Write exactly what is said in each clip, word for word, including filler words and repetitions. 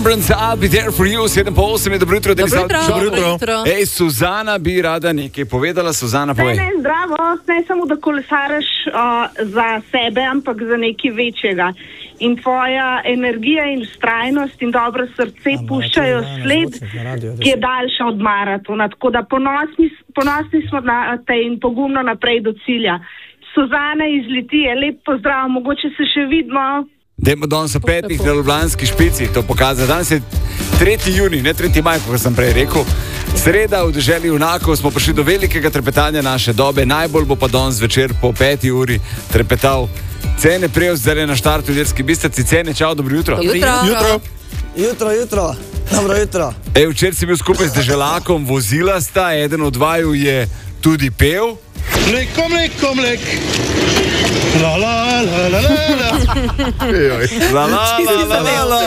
Remembrance, I'll be there for you, sedem po osem je dobro jutro. Dobro jutro. Dobro jutro. Ej, Suzana bi rada nekaj povedala. Suzana, povej. Ne, ne, zdravo, ne samo da kolesaraš uh, za sebe, ampak za nekaj večjega. In tvoja energija in vztrajnost in dobro srce A, puščajo sled, ki je daljša od maratona. Tako da ponosni, ponosni smo na te in pogumno naprej do cilja. Suzana iz Litije, lep pozdrav, mogoče se še vidimo. Dajmo danes o petih na Ljubljanski špici to pokazati. Danes je tretji junij, ne tretji maj, kot sem prej rekel. Sreda v deželi junakov smo prišli do velikega trepetanja naše dobe. Najbolj bo pa danes večer po peti uri trepetal Cene Prevz, zdaj na štartu v Ilirski Bistrici. Cene, čau, dobro jutro. Jutro. Jutro. Jutro, jutro. Dobro jutro. Ej, včeraj si bil skupaj z deželakom, vozila sta, eden od vaju je tudi pel. Mleko, mleko, mlek. La, la, la, la, la, la. La, la, la, la, la.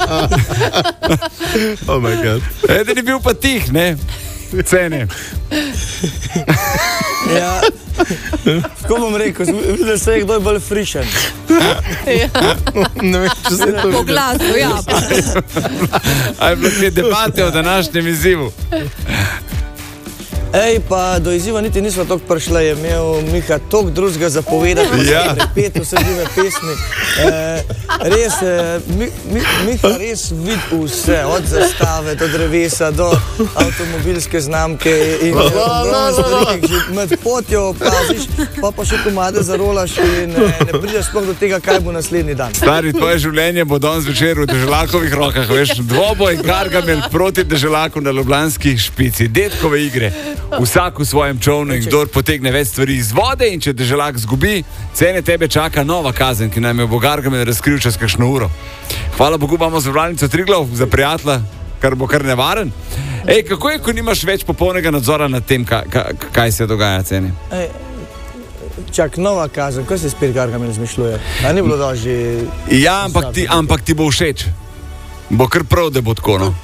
Oh my God. Eden je bil pa tih, ne? Cene. Ja, tako bom rekel, videl se je, kdo je bolj frišen. Ne vem, če se to Po glasu, ja. A je bilo te debate o današnjem izzivu? Ej, pa do izziva niti nismo toliko prišli, je imel Miha toliko drugega zapovedati, Ja. repet vse žive pesmi. E, res, e, Mi, Mi, Miha res vidi vse, od zastave do drevesa, do avtomobilske znamke in ogromno stvari, že med potjo opaziš, pa pa še komade zarolaš in ne, ne prideš sploh do tega, kaj bo naslednji dan. Stari, tvoje življenje bo danes večer v deželakovih rokah, veš, dvoboj Gargamel proti deželaku na Ljubljanski špici, detkove igre. Vsak v svojem čovnu in kdor potegne več stvari iz vode in če deželak zgubi, Cene, tebe čaka nova kazen, ki nam jo bo Gargamel razkril čez kakšno uro. Hvala Bogu, imamo zavarovalnico Triglav za prijatelja, kar bo kar nevaren. Ej, kako je, ko nimaš več popolnega nadzora nad tem, kaj, kaj, kaj se dogaja, Cene? Ej, čak, nova kazen, kaj se spet Gargamel izmišljuje? A ni bilo da že... Ja, ampak ti, ampak ti bo všeč. Bo kar prav, da bo tako, no.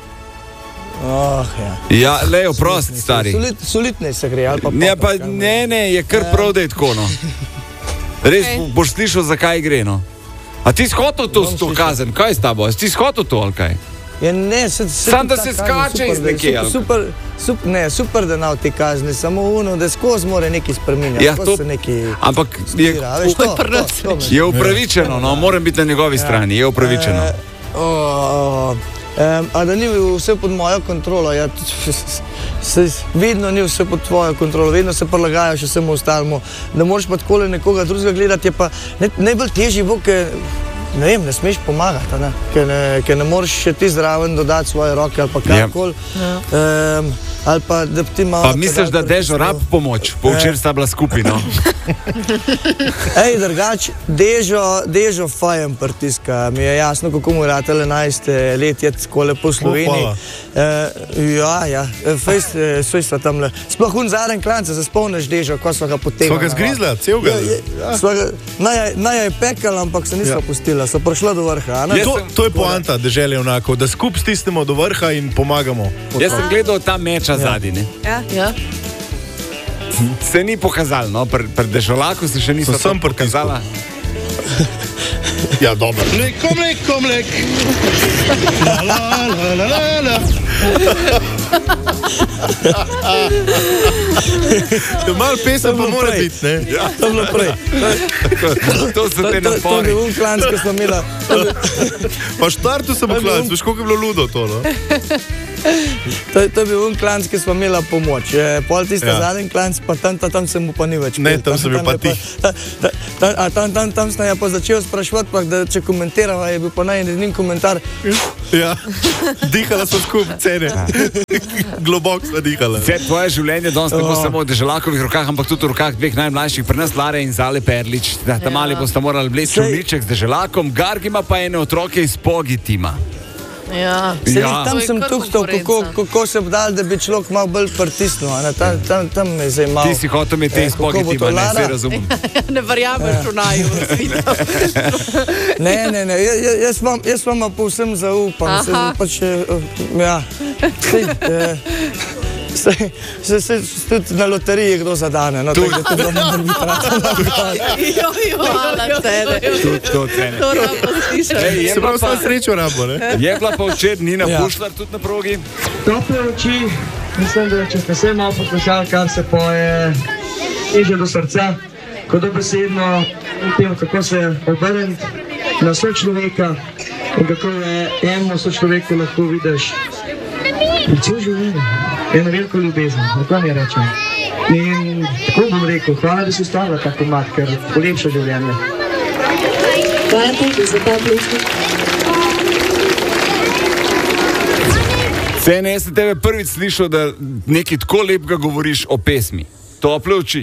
Oh, ja. Ja, lejo, prost, stari. Solid, solidne se gre, ali pa... Ne, pa, popa, ne, ne, je kar prav, da je tako, no. Res Okej. boš slišal, zakaj gre, no. A ti si hotel to, to kazen, kaj je s tabo? Si hotel to, ali kaj? Ja, ne, se, se, Sam, da ta se kazen skače super, iz da je nekje, ali Super, super, ne, super, da nav te kazne, samo uno, da skozi more nekaj spreminjati. Ja, skozi to- se nekaj Ampak je, zbira, veš, to, pri nas to, to, to, je upravičeno, no, moram biti na njegovi strani, je upravičeno. E, o, o, Um, a da ni vse pod mojo kontrolo, ja, se, vedno ni vse pod tvojo kontrolo, vedno se prilagajaš vsemu ostalemu. Da moraš pa takole nekoga drugega gledati, je pa ne, najbolj težji bo, ker ne vem, ne smeš pomagati, ne? Ker, ne, ker ne moreš še ti zraven dodati svoje roke ali pa karkoli. Um, ali pa da bi ti malo... Pa misliš, da Dežo rab pomoč? Po včeraj sta bila skupaj, no. Ej, drugač, Dežo, Dežo fajem pritiska. Mi je jasno, kako mu je ratele enajst let je takole po Sloveniji. E, ja, ja, fejst, fejst sva tamle. Sploh un zadnji klanc, se spomniš Dežo, ko sva ga potegnila. Sva ga zgrizla, celega? Ja, ja, sva ga, naj, naj je pekala, ampak se nisva Ja. pustila, sva prišla do vrha. a ne? To, to je poanta dežele onako, da skup stisnemo do vrha in pomagamo. Jaz sem gledal ta meča zadnji, ne. Ja, ja. Se ni pokazalo, no, pri pri deželaku se še niso So sam to pokazala. Ja, dobro. Mleko, mleko, mlek. La, la, la, la, la, la. Mal pesem pa mora prej. biti, ne? Ja. To je bilo prej. To so To, te to, to je napori. bil un klanc, ki smo imela. Pa štartu sem uklanc, veš, koliko je bilo ludo to, no? To, to je bil un klanc, ki smo imela pomoč. Je, pol tiste Ja. ja. zadnji klanc, pa tam, tam, tam se mu pa ni več. Ne, pel. tam sem bil pa je ti. ta- ta- ta- A tam, tam, tam sem ja pa začel spraševati, pa, da če komentirava, je bil pa najeden komentar. Ja, dihala so skup, Cene. Globok sva dihala. Vse tvoje življenje danes ne bo Oh. samo v deželakovih rokah, ampak tudi v rokah dveh najmlajših, pri nas Lare in Zale Perlič. Da, ta Ja. mali boste morali vleči Sej- čolniček z deželakom, Garg ima pa ene otroke iz Pogi tima. Ja. Se, Ja. tam To je sem kar tuhtal, kako, konkurenca. kako se bi dal, da bi človek malo bolj pritisnil. a ne. Tam, tam, tam me je zdaj malo... Ti si hotel imeti te Eh, iz kako Pogi bo to, tima, ne, Lara? se razumem. Ne verjameš v naju, vidim. Ne, ne, ne, ja- ja- jaz vam, jaz vam povsem zaupam. Se, Aha. pač, eh, ja. Sej, eh, Se, se, se, tudi na loteriji kdo zadane. No, tudi to je bilo Hvala tebe. Tudi to cene. To rabo slišati. Ej, je Se bila pravi, svojo pa, srečo rabo, ne? je bila pa včeraj Nina Ja. Pušlar tudi na progi. Tople oči, mislim, da če ste se malo poslušali, kar se poje, teže do srca, kot dobesedno tem, kako se obrniti na sočloveka in kako je enemu sočloveku lahko vidiš celo življenje, eno veliko ljubezen, tako mi rečem. In tako bom rekel, hvala, da si ustvarila tako mat, ker polepša življenje. Hvala tudi za ta pesmi. Cene, jaz sem tebe prvič slišal, da nekaj tako lepega govoriš o pesmi. Tople oči.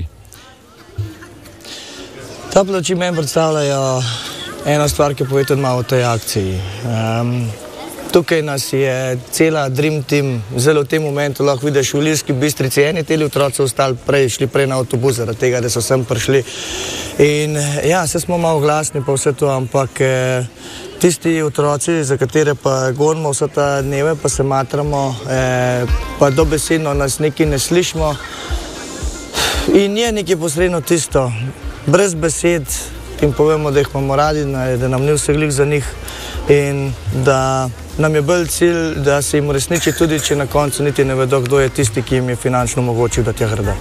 Tople oči meni predstavljajo eno stvar, ki pove tudi malo o tej akciji. Um, tukaj nas je cela Dream Team, zelo v tem momentu lahko vidiš v Ilirski Bistrici, eni teli otroci ostali prej, šli prej na avtobus, zaradi tega, da so sem prišli. In ja, se smo malo glasni pa vse to, ampak eh, tisti otroci, za katere pa govorimo vse ta dneve, pa se matramo, eh, pa dobesedno nas nekaj ne slišimo. In je nekaj posredno tisto, brez besed, jim povemo, da jih imamo radi, da nam ni vse glih za njih in da nam je bolj cilj, da se jim uresniči, tudi če na koncu niti ne vedo, kdo je tisti, ki jim je finančno omogočil, da tja gredo.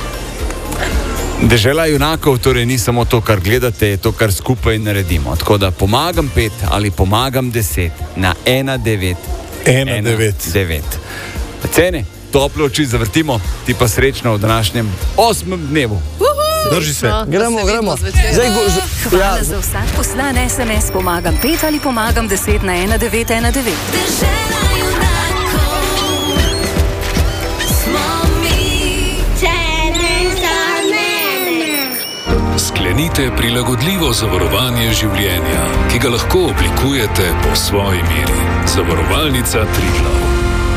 Dežela junakov torej ni samo to, kar gledate, je to, kar skupaj naredimo. Tako da pomagam pet ali pomagam deset na ena devet Ena devet. devet. Cene, tople oči zavrtimo, ti pa srečno v današnjem osmem dnevu. Drži se. No, da Gremo, se vidimo gremo. zvečer. Zdaj, go, z, Hvala ja, za vsak poslan es em es, pomagam pet ali pomagam deset na ena devet ena devet. Dežela junakov smo mi. Cene za mene. Sklenite prilagodljivo zavarovanje življenja, ki ga lahko oblikujete po svoji meri. Zavarovalnica Triglav.